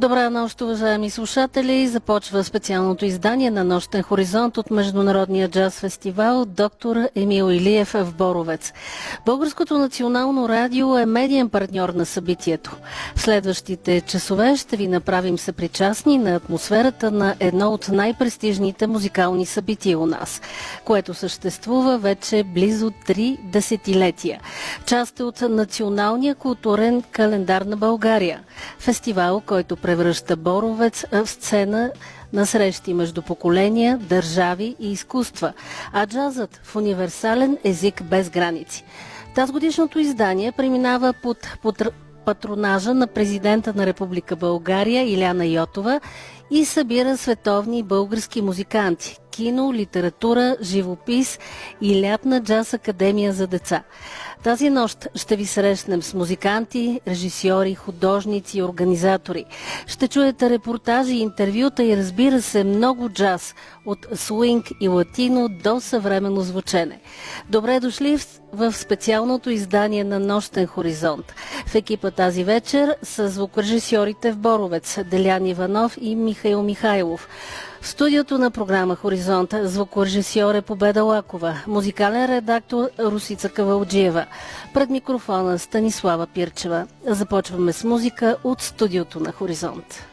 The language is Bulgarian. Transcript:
Добра нощ, уважаеми слушатели! Започва специалното издание на Нощен хоризонт от Международния джаз фестивал Доктор Емил Илиев в Боровец. Българското национално радио е медиен партньор на събитието. В следващите часове ще ви направим съпричастни на атмосферата на едно от най-престижните музикални събития у нас, което съществува вече близо 3 десетилетия. Част е от националния културен календар на България. Фестивал, който превръща Боровец в сцена на срещи между поколения, държави и изкуства, а джазът в универсален език без граници. Тазгодишното издание преминава под патронажа на президента на Република България Иляна Йотова и събира световни български музиканти, кино, литература, живопис и лятна джаз академия за деца. Тази нощ ще ви срещнем с музиканти, режисьори, художници и организатори. Ще чуете репортажи, интервюта и разбира се много джаз, от свинг и латино до съвременно звучене. Добре дошли в специалното издание на Нощен хоризонт. В екипа тази вечер са звукорежисьорите в Боровец Делян Иванов и Михаил Михайлов. В студиото на програма Хоризонт звукорежисьор е Победа Лакова, музикален редактор Русица Кавалджиева. Пред микрофона Станислава Пирчева. Започваме с музика от студиото на Хоризонт.